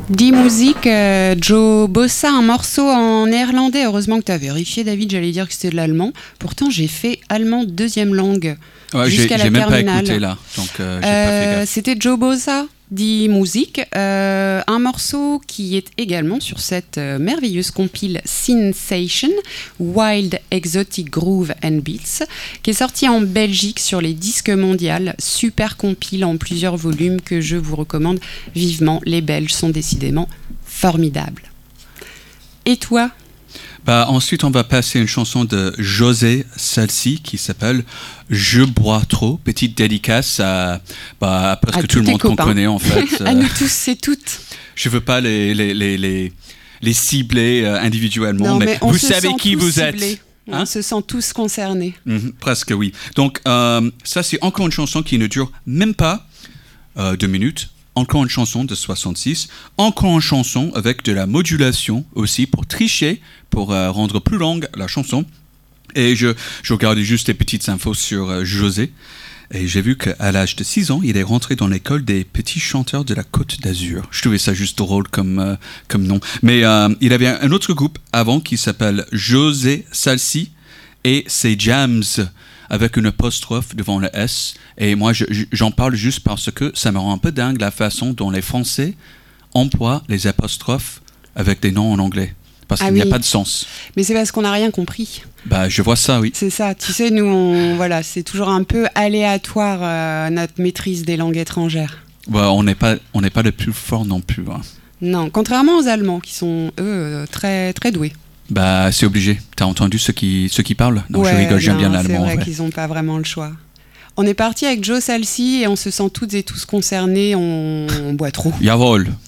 Die Musique, Joe Bossa, un morceau en néerlandais. Heureusement que tu as vérifié, David, j'allais dire que c'était de l'allemand. Pourtant, j'ai fait allemand deuxième langue jusqu'à la j'ai même terminale. pas écouté là, donc j'ai pas fait gaffe. C'était Joe Bossa, Die Musique, un morceau qui est également sur cette merveilleuse compile Sensation, Wild Exotic Groove and Beats, qui est sorti en Belgique sur les disques mondiales. Super compile en plusieurs volumes que je vous recommande vivement. Les Belges sont décidément formidables. Et toi ? Ensuite, on va passer une chanson de José Salsi qui s'appelle Je bois trop. Petite dédicace à presque tout le monde qu'on connaît en fait. À nous tous et toutes. Je veux pas les cibler individuellement, Non, mais vous savez qui vous ciblés. êtes. On se sent tous concernés. Presque oui. Donc ça c'est encore une chanson qui ne dure même pas 2 minutes. Encore une chanson de 66, encore une chanson avec de la modulation aussi pour tricher, pour rendre plus longue la chanson. Et je regardais juste les petites infos sur José et j'ai vu qu'à l'âge de 6 ans, il est rentré dans l'école des petits chanteurs de la Côte d'Azur. Je trouvais ça juste drôle comme nom. Mais il avait un autre groupe avant qui s'appelle José Salsi et ses Jams, avec une apostrophe devant le S. Et moi, j'en parle juste parce que ça me rend un peu dingue la façon dont les Français emploient les apostrophes avec des noms en anglais. Parce qu'il n'y a pas de sens. Mais c'est parce qu'on n'a rien compris. Je vois ça, oui. C'est ça. Tu sais, nous, c'est toujours un peu aléatoire notre maîtrise des langues étrangères. On n'est pas les plus forts non plus. Hein. Non, contrairement aux Allemands qui sont, eux, très, très doués. C'est obligé. T'as entendu ceux qui parlent ? Non, je rigole, j'aime bien l'allemand. C'est vrai qu'ils n'ont pas vraiment le choix. On est parti avec Joe Salsi et on se sent toutes et tous concernés, on boit trop. Jawohl.